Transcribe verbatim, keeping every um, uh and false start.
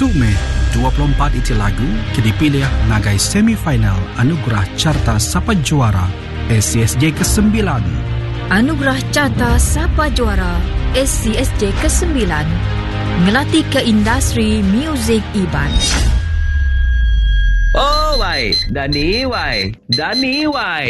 satu Mei dua puluh empat itu lagu dipilih ngagai semifinal Anugerah Carta Sapa Juara S C S J kesembilan. Anugerah Carta Sapa Juara S C S J kesembilan ngelatih ke industri muzik Iban. Oh, wai, Dani, wai, Dani, wai.